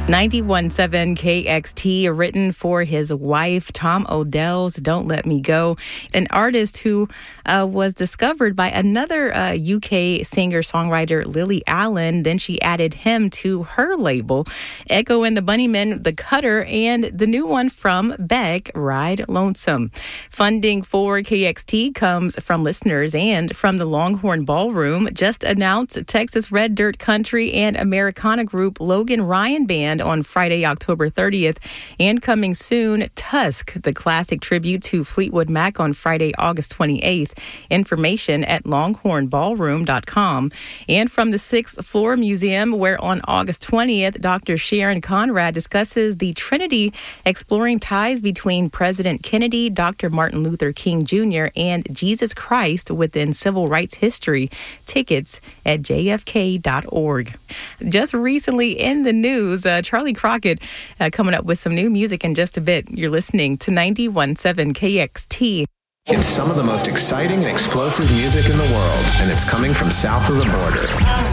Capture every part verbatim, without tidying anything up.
ninety-one point seven K X T, written for his wife, Tom Odell's Don't Let Me Go, an artist who uh, was discovered by another uh, U K singer-songwriter, Lily Allen. Then she added him to her label. Echo and the Bunnymen, The Cutter, and the new one from Beck, Ride Lonesome. Funding for K X T comes from listeners and from the Longhorn Ballroom. Just announced Texas Red Dirt Country and Americana group Logan Ryan Band on Friday, October thirtieth, and coming soon, Tusk, the classic tribute to Fleetwood Mac on Friday, August twenty-eighth. Information at longhorn ballroom dot com. And from the sixth Floor Museum, where on August twentieth, Doctor Sharon Conrad discusses the Trinity, exploring ties between President Kennedy, Doctor Martin Luther King Junior, and Jesus Christ within civil rights history. Tickets at j f k dot org. Just recently in the news, uh, Charlie Crockett uh, coming up with some new music in just a bit. You're listening to ninety-one point seven K X T. It's some of the most exciting and explosive music in the world, and it's coming from south of the border.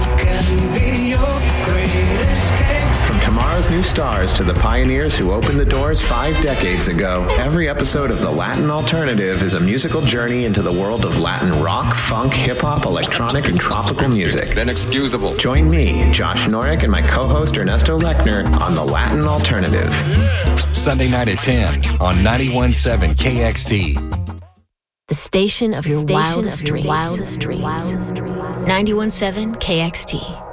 From tomorrow's new stars to the pioneers who opened the doors five decades ago, every episode of The Latin Alternative is a musical journey into the world of Latin rock, funk, hip-hop, electronic, and tropical music. Inexcusable. Join me, Josh Norick, and my co-host Ernesto Lechner on The Latin Alternative. Sunday night at ten on ninety-one point seven K X T. The station of your Station wildest of your dreams. wildest dreams. ninety-one point seven K X T.